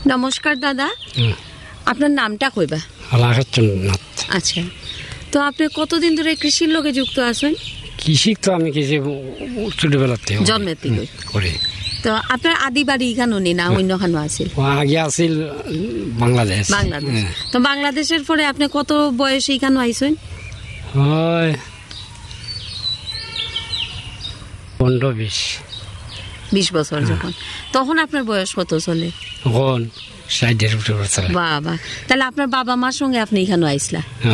নমস্কার দাদা, আপনার নামটা কইবা? আচ্ছা, তো আপনি কতদিন ধরে কৃষির লগে যুক্ত আছেন? কৃষি তো আমি কৃষি ছোটবেলাতে জন্মের থেকে করি। তো আপনার আদি বাড়ি এখানে না অন্যখানে আছিল? আগে আছিল বাংলাদেশ। বাংলাদেশ। তো বাংলাদেশের পরে আপনি কত বয়সে এখানে আইছেন? হয় 15-20 বছর। যখন তখন আপনার বয়স কত চলে? তখন 60-এর উপরে। বাবা, তাহলে আপনার বাবা মার সঙ্গে আপনি এখানে আইসলা?